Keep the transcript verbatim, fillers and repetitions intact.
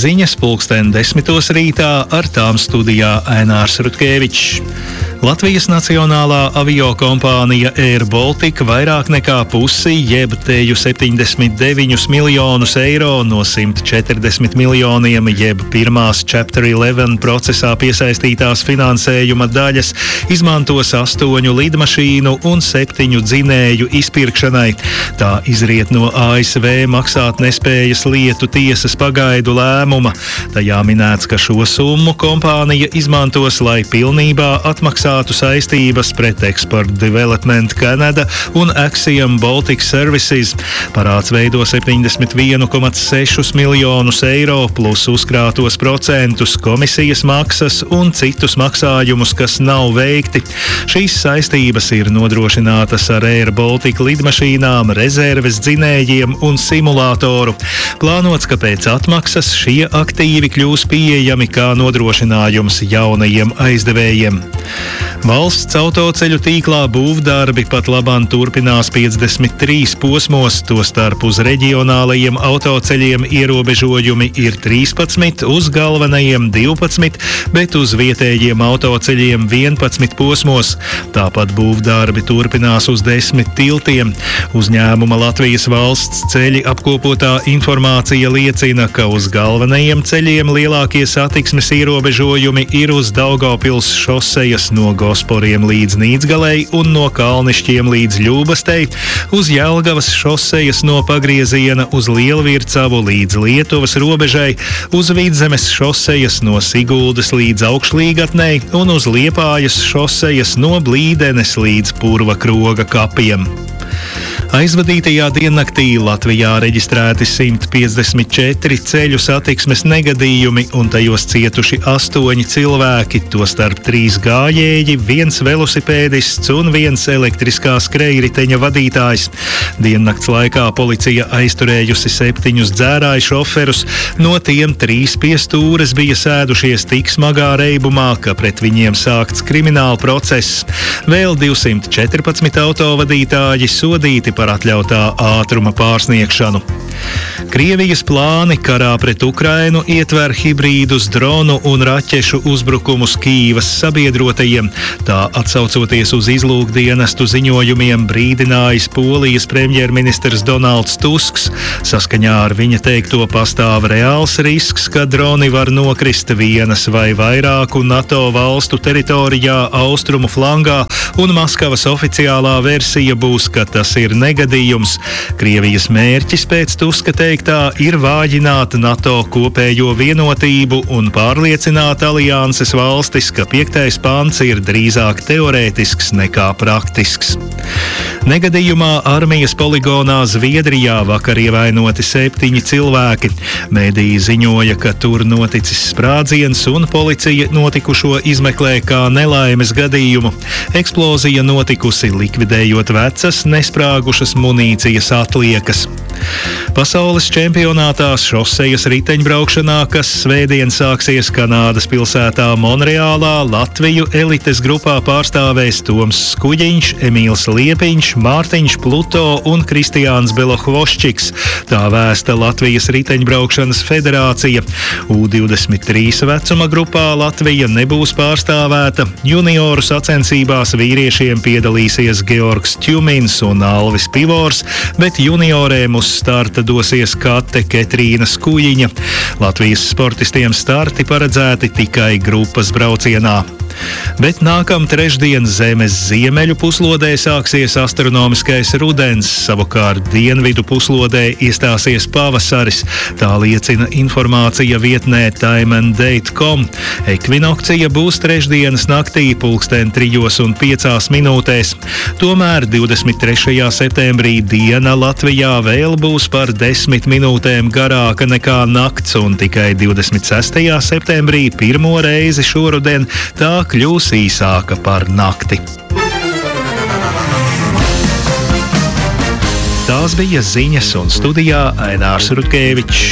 ziņas pulksten desmitos rītā, ar tām studijā Ainārs Rutkevičs. Latvijas nacionālā aviokompānija Air Baltica vairāk nekā pusi, jeb teju septiņdesmit deviņus miljonus eiro no simt četrdesmit miljoniem, jeb pirmās Chapter eleven procesā piesaistītās finansējuma daļas, izmantos astoņu lidmašīnu un septiņu dzinēju izpirkšanai. Tā izriet no A S V maksātnespējas lietu tiesas pagaidu lēmuma. Tajā minēts, ka šo summu kompānija izmantos, lai pilnībā atmaksātu saistības pret Export Development Canada un Axiom Baltic Services. Parāds veido septiņdesmit vienu komatu sešus miljonus eiro plus uzkrātos procentus, komisijas maksas un citus maksājumus, kas nav veikti. Šīs saistības ir nodrošinātas ar Air Baltica lidmašīnām, rezerves dzinējiem un simulātoru. Plānots, ka pēc atmaksas šie aktīvi kļūs pieejami kā nodrošinājums jaunajiem aizdevējiem. Valsts autoceļu tīklā būvdarbi pat labāk turpinās piecdesmit trīs posmos, tostarp uz reģionālajiem autoceļiem ierobežojumi ir trīspadsmit, uz galvenajiem divpadsmit, bet uz vietējiem autoceļiem vienpadsmit posmos. Tāpat būvdarbi turpinās uz desmit tiltiem. Uzņēmuma Latvijas valsts ceļi apkopotā informācija liecina, ka uz galvenajiem ceļiem lielākie satiksmes ierobežojumi ir uz Daugavpils šosejas no Gosporiem līdz Nīdzgalei un no Kalnišķiem līdz Ļūbastei, uz Jelgavas šosejas no pagrieziena uz Lielvircavu līdz Lietuvas robežai, uz Vidzemes šosejas no Siguldas līdz Augšlīgatnei un uz Liepājas šosejas no Blīdenes līdz Purva Kroga kapiem. Aizvadītajā diennaktī Latvijā reģistrēti simt piecdesmit četri ceļu satiksmes negadījumi un tajos cietuši astoņi cilvēki, tostarp trīs gājēji, viens velosipēdists un viens elektriskā skrejriteņa vadītājs. Diennakts laikā policija aizturējusi septiņus dzērāju šoferus, no tiem trīs pie stūres bija sēdušies tik smagā reibumā, ka pret viņiem sākts krimināla process. Vēl divsimt četrpadsmit autovadītāji sodīti par atļautā ātruma pārsniegšanu. Krievijas plāni karā pret Ukrainu ietver hibrīdus, dronu un raķešu uzbrukumus Kīivas sabiedrotajiem. Tā atsaucoties uz izlūkdienestu ziņojumiem brīdinājis Polijas premjerministrs Donalds Tusks. Saskaņā ar viņa teikto pastāv reāls risks, ka droni var nokrist vienas vai vairāku NATO valstu teritorijā austrumu flangā, un Maskavas oficiālā versija būs, ka tas ir negadījums. Krievijas mērķis pēc Tuska teiktā ir vājināt NATO kopējo vienotību un pārliecināt alianses valstis, ka piektais pants ir drīzāk teorētisks nekā praktisks. Negadījumā armijas poligonā Zviedrijā vakar ievainoti septiņi cilvēki. Mēdīji ziņoja, ka tur noticis sprādziens un policija notikušo izmeklē kā nelaimes gadījumu. Eksplozija notikusi likvidējot vecas, nesprāgušas munīcijas atliekas. Pasaules čempionātā šosejas riteņbraukšanā, kas svētdien sāksies Kanādas pilsētā Monreālā, Latviju elites grupā pārstāvēs Toms Skuģiņš, Emīls Liepiņš, Mārtiņš Pluto un Kristiāns Belohvoščiks. Tā vēsta Latvijas riteņbraukšanas federācija. U divdesmit trīs vecuma grupā Latvija nebūs pārstāvēta. Junioru sacensībās vīriešiem piedalīsies Georgs Tjumins un Alvis Pivors, bet juniorēm uz starta dosies Kate Ketrīna Skujiņa. Latvijas sportistiem starti paredzēti tikai grupas braucienā. Bet nākam trešdien Zemes ziemeļu puslodē sāksies astronomiskais rudens, savukārt dienvidu puslodē iestāsies pavasaris. Tā liecina informācija vietnē time and date dot com. Ekvinokcija būs trešdienas naktī pulksten trijos un piecās minūtēs. Tomēr divdesmit trešajā septembrī diena Latvijā vēl būs par desmit minūtēm garāka nekā nakts, un tikai divdesmit sestajā septembrī pirmo reizi šoruden tā kļūs īsāka par nakti. Tās bija ziņas, un studijā Ainārs Rutkevičs.